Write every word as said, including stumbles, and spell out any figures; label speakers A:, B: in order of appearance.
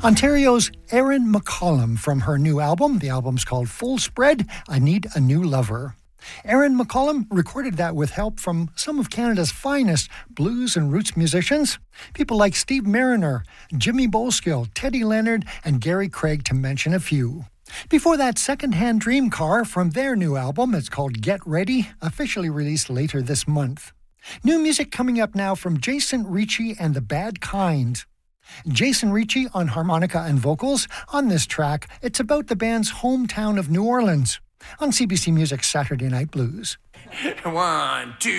A: Ontario's Erin McCollum from her new album. The album's called Full Spread, I Need a New Lover. Erin McCollum recorded that with help from some of Canada's finest blues and roots musicians. People like Steve Mariner, Jimmy Bolskill, Teddy Leonard, and Gary Craig, to mention a few. Before that, Secondhand Dream Car from their new album. It's called Get Ready, officially released later this month. New music coming up now from Jason Ricci and the Bad Kind. Jason Ricci on harmonica and vocals. On this track, it's about the band's hometown of New Orleans. On C B C Music's Saturday Night Blues.
B: One, two.